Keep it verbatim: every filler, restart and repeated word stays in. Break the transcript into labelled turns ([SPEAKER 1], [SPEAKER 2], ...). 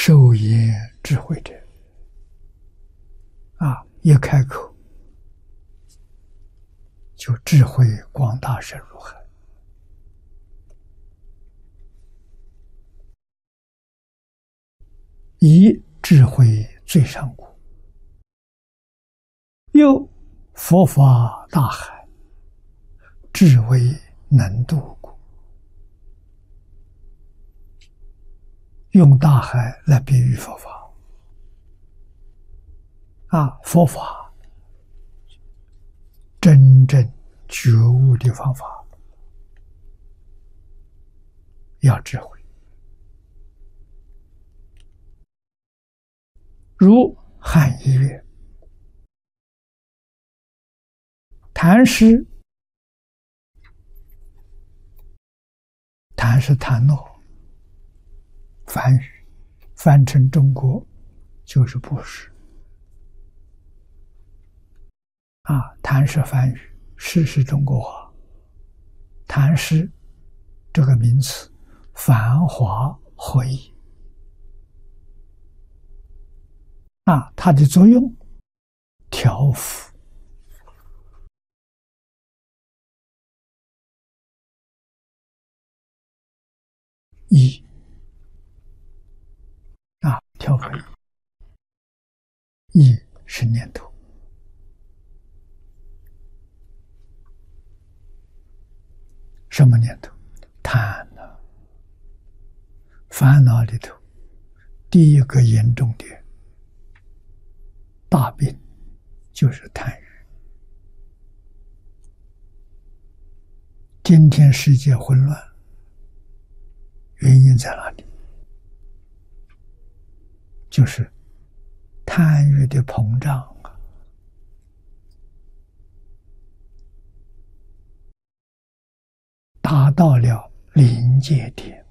[SPEAKER 1] 授言智慧者，啊，一开口就智慧广大深如海。以智慧最上古，又佛法大海，智慧能渡故。用大海来比喻佛法，啊，佛法真正觉悟的方法，要智慧。如汉译曰：谈诗，谈是谈诺，梵语翻成中国就是布施。啊，谈是梵语，诗是中国话。谈诗这个名词，繁华合一。啊，它的作用调伏。一啊，调伏一，一是念头。什么念头？贪呢？烦恼里头，第一个严重的大病就是贪欲。今天世界混乱，原因在哪里？就是贪欲的膨胀啊，达到了临界点。